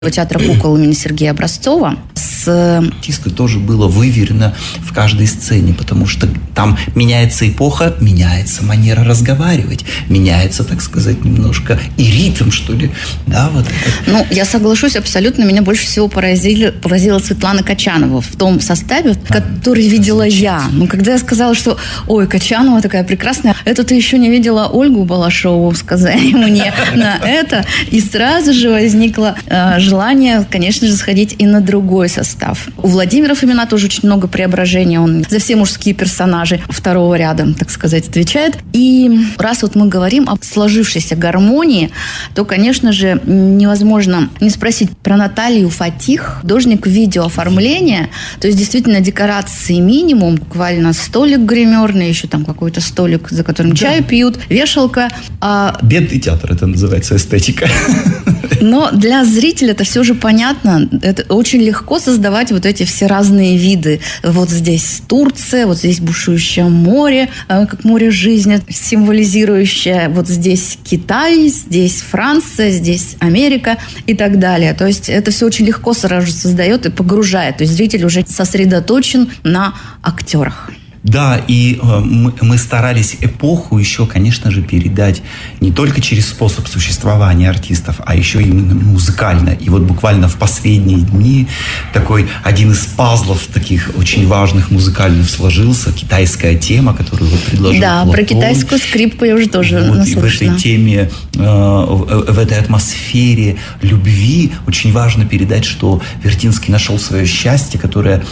театра кукол имени Сергея Образцова. Чисто тоже было выверено в каждой сцене, потому что там меняется эпоха, меняется манера разговаривать, меняется, так сказать, немножко и ритм, что ли. Да, вот это. Ну, я соглашусь абсолютно. Меня больше всего поразила Светлана Качанова в том составе, который видела я. Ну, когда я сказала, что, ой, Качанова такая прекрасная, это ты еще не видела Ольгу Балашову, сказали мне на это. И сразу же возникло желание, конечно же, сходить и на другой состав. У Владимира Фомина тоже очень много преображений. Он за все мужские персонажи второго ряда, так сказать, отвечает. И раз вот мы говорим о сложившейся гармонии, то, конечно же, невозможно не спросить про Наталью Фатих, художник видеооформления. То есть, действительно, декорации минимум. Буквально столик гримерный, еще там какой-то столик, за которым чай пьют, вешалка. Бедный театр, это называется эстетика. Но для зрителя это все же понятно. Это очень легко создавать вот эти все разные виды. Вот здесь Турция, вот здесь бушующее море, как море жизни, символизирующее вот здесь Китай, здесь Франция, здесь Америка и так далее. То есть это все очень легко сразу создает и погружает. То есть зритель уже сосредоточен на актерах. Да, и мы старались эпоху еще, конечно же, передать не только через способ существования артистов, а еще именно музыкально. И вот буквально в последние дни такой один из пазлов таких очень важных музыкальных сложился. Китайская тема, которую вот предложил Платон. Про китайскую скрипку я уже тоже наслышана. И в этой теме, в этой атмосфере любви очень важно передать, что Вертинский нашел свое счастье, которое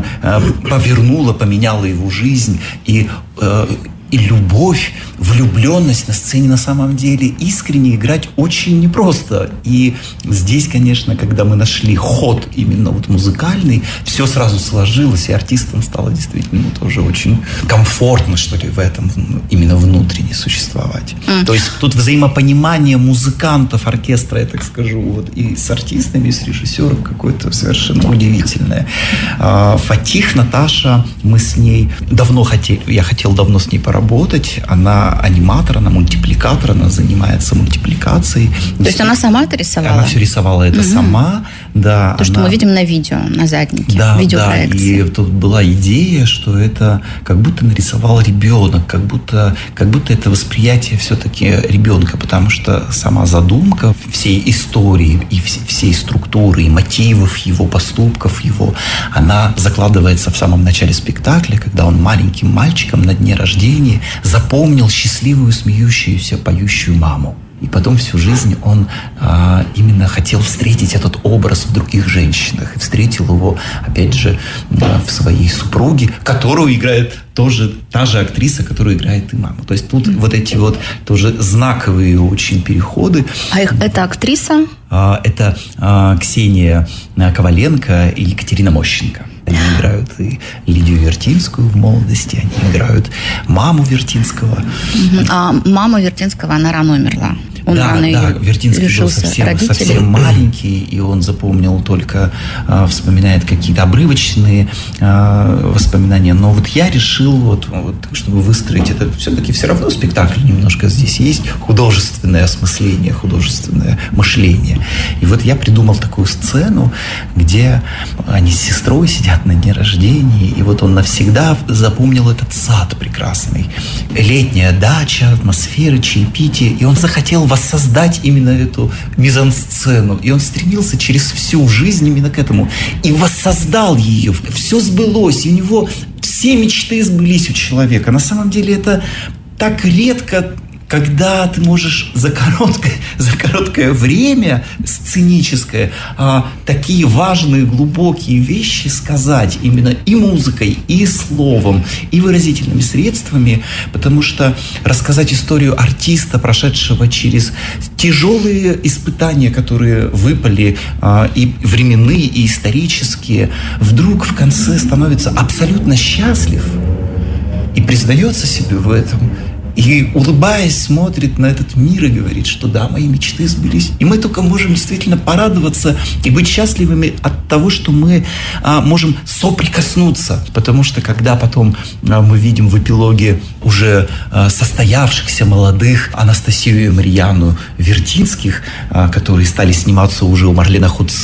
поменяло его жизнь, и любовь, влюбленность на сцене на самом деле искренне играть очень непросто. И здесь, конечно, когда мы нашли ход именно вот музыкальный, все сразу сложилось, и артистам стало действительно тоже очень комфортно, что ли, в этом именно внутренне существовать. То есть тут взаимопонимание музыкантов, оркестра, я так скажу, вот, и с артистами, и с режиссером какое-то совершенно удивительное. Фатих, Наташа, мы с ней я хотел давно с ней поработать. Она аниматор, она мультипликатор, она занимается мультипликацией. То есть она сама это рисовала? Она все рисовала это сама, да. То, что мы видим на видео, на заднике, видеопроекции. Да, и тут была идея, что это как будто нарисовал ребенок, как будто это восприятие все-таки ребенка, потому что сама задумка всей истории и всей структуры, и мотивов его, поступков его, она закладывается в самом начале спектакля, когда он маленьким мальчиком на дне рождения запомнил счастливую, смеющуюся, поющую маму. И потом всю жизнь он именно хотел встретить этот образ в других женщинах. И встретил его, опять же, в своей супруге, которую играет тоже та же актриса, которая играет и маму. То есть тут вот эти вот тоже знаковые очень переходы. А это актриса? Это Ксения Коваленко и Екатерина Мощенко. Они играют и Лидию Вертинскую в молодости, они играют маму Вертинского. А мама Вертинского, она рано умерла. Он Вертинский был совсем маленький, и он запомнил только, вспоминает какие-то обрывочные воспоминания. Но вот я решил, вот, чтобы выстроить это, все-таки все равно спектакль немножко здесь есть, художественное осмысление, художественное мышление. И вот я придумал такую сцену, где они с сестрой сидят на дне рождения, и вот он навсегда запомнил этот сад прекрасный. Летняя дача, атмосфера, чаепитие, и он захотел воссоздать именно эту мизансцену. И он стремился через всю жизнь именно к этому. И воссоздал ее. Все сбылось. И у него все мечты сбылись у человека. На самом деле это так редко, когда ты можешь за короткое время сценическое такие важные, глубокие вещи сказать именно и музыкой, и словом, и выразительными средствами, потому что рассказать историю артиста, прошедшего через тяжелые испытания, которые выпали, и временные, и исторические, вдруг в конце становится абсолютно счастлив и признается себе в этом, и, улыбаясь, смотрит на этот мир и говорит, что да, мои мечты сбылись. И мы только можем действительно порадоваться и быть счастливыми от того, что мы можем соприкоснуться. Потому что, когда потом мы видим в эпилоге уже состоявшихся молодых Анастасию и Марьяну Вертинских, которые стали сниматься уже у Марлена